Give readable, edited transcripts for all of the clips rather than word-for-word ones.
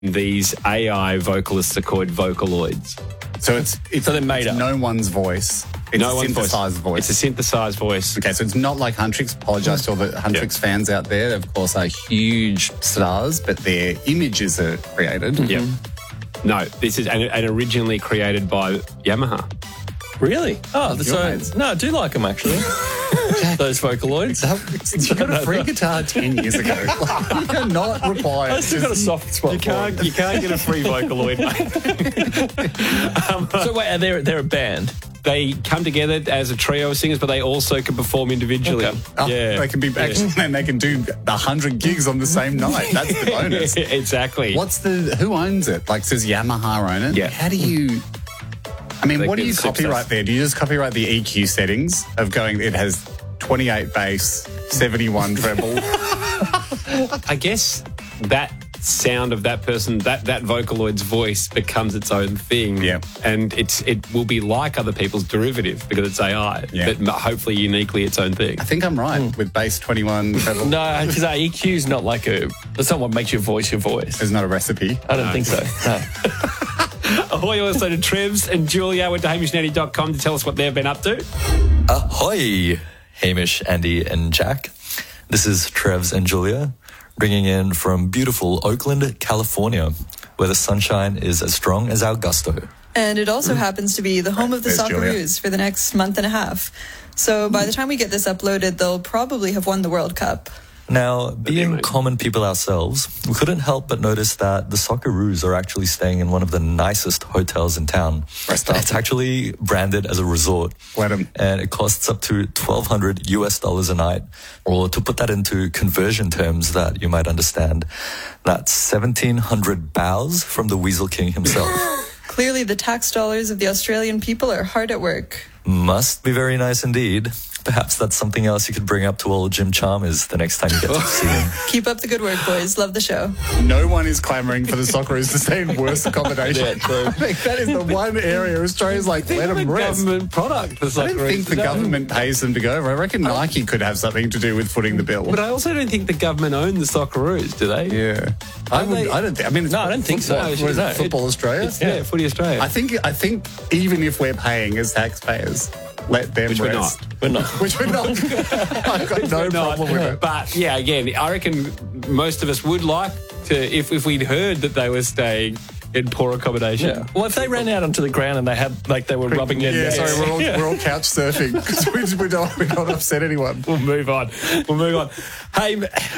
these AI vocalists are called Vocaloids. So it's So they're made up. no one's voice. It's No a one's synthesized voice. It's a synthesized voice. Okay, so it's not like Huntrix. Apologise to all the Huntrix fans out there. They, of course, are huge stars, but their images are created. Yeah. No, this is and originally created by Yamaha. Really? Oh, Your so mates. no, I do like them actually. Those Vocaloids. You got a free guitar 10 years ago. You're not required. I still got a soft spot. You can't get a free Vocaloid, mate. So wait, they're a band. They come together as a trio of singers, but they also can perform individually. Okay. Oh, Yeah, They can be actually, and they can do 100 gigs on the same night. That's the bonus. Exactly. Who owns it? Like, says Yamaha own it? Yeah. How do you... I mean, They what do can you success. copyright there? Do you just copyright the EQ settings of going, it has 28 bass, 71 treble? I guess that sound of that person, that Vocaloid's voice becomes its own thing. Yeah. And it will be like other people's derivative because it's AI, Yeah. but hopefully uniquely its own thing. I think I'm right with bass 21 treble. No, because EQ is not like that's not what makes your voice. There's not a recipe. I don't think so. No. Ahoy also to Trevs and Julia. Went to hamishnanny.com to tell us what they've been up to. Ahoy, Hamish, Andy, and Jack. This is Trevs and Julia, ringing in from beautiful Oakland, California, where the sunshine is as strong as our gusto. And it also happens to be the home of the There's Julia. Socceroos for the next month and a half. So by the time we get this uploaded, they'll probably have won the World Cup. Now, being amazing. common people ourselves, we couldn't help but notice that the Socceroos are actually staying in one of the nicest hotels in town. Rest up. It's actually branded as a resort. Let 'em. And it costs up to $1,200 US a night. Or to put that into conversion terms that you might understand, that's 1,700 bows from the Weasel King himself. Clearly, the tax dollars of the Australian people are hard at work. Must be very nice indeed. Perhaps that's something else you could bring up to old Jim Chalmers the next time you get to see him. Keep up the good work, boys. Love the show. No one is clamouring for the Socceroos to stay in worse accommodation. Yeah, true. I think that is the one area Australia's like, let them rest. Government product. The I don't Socceroos. think the government pays them to go over. I reckon Nike could have something to do with footing the bill. But I also don't think the government own the Socceroos, do they? Yeah. I don't think. I mean, it's No, I don't think so. football. What is it? No. Football Australia? Yeah, Footy Australia. I think even if we're paying as taxpayers, let them Which we're rest. We're not. Which we're not. I've got no We're not. problem with it. But yeah, again, I reckon most of us would like to, if we'd heard that they were staying in poor accommodation. Yeah. Well, if they ran out onto the ground and they had they were rubbing their Yeah, necks. sorry, we're all couch surfing because we don't upset anyone. We'll move on. Hey,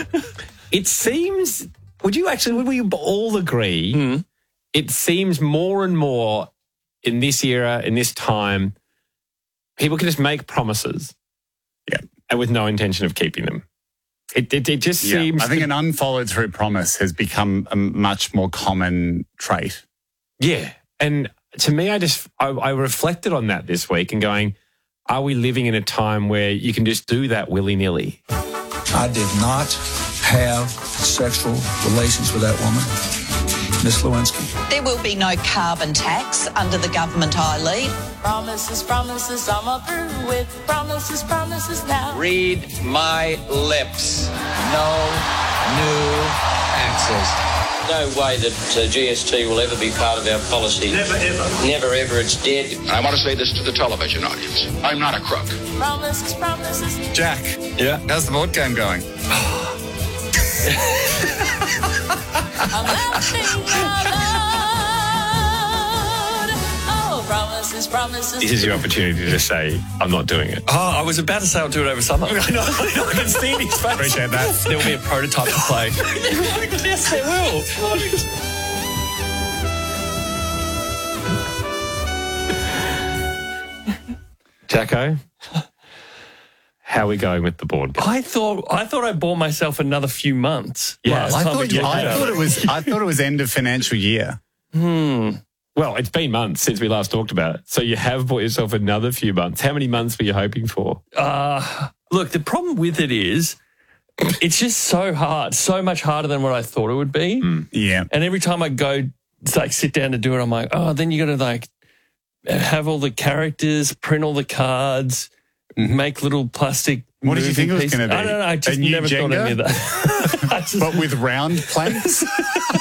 it seems, would we all agree, it seems more and more in this era, in this time, people can just make promises and with no intention of keeping them. It just seems... I think an unfollowed through promise has become a much more common trait. Yeah. And to me, I reflected on that this week and going, are we living in a time where you can just do that willy-nilly? I did not have sexual relations with that woman, Miss Lewinsky. There will be no carbon tax under the government I lead. Promises, promises, I'm through with promises, promises now. Read my lips. No new taxes. No way that GST will ever be part of our policy. Never, ever. Never, ever. It's dead. I want to say this to the television audience. I'm not a crook. Promises, promises. Jack, Yeah. how's the board game going? I'm laughing out loud. Oh, promises, promises. This is your opportunity to just say, I'm not doing it. Oh, I was about to say I'll do it over summer. I know. I can see it in his face. Appreciate that. There will be a prototype to play. Yes, there will. Jacko, how are we going with the board game? I thought I bought myself another few months. Yeah, last I time we thought, talked I about thought it was end of financial year. Well, it's been months since we last talked about it. So you have bought yourself another few months. How many months were you hoping for? Look, the problem with it is it's just so hard, so much harder than what I thought it would be. Yeah. And every time I go sit down to do it, I'm like, oh, then you got to have all the characters, print all the cards, make little plastic. What did you think it was pieces. going to be? I don't know. I A just new never thought Jenga? any of that. But with round planks?